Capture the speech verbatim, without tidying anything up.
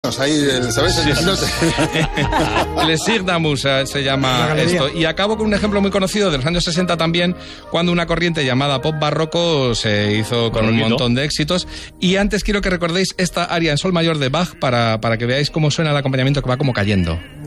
Museos, ahí, ¿sabes? Sí, sí, sí. Les Sigdamus se llama esto. Y acabo con un ejemplo muy conocido de los años sesenta también, cuando una corriente llamada pop barroco se hizo con un montón de éxitos. Y antes quiero que recordéis esta aria en sol mayor de Bach para, para que veáis cómo suena el acompañamiento, que va como cayendo.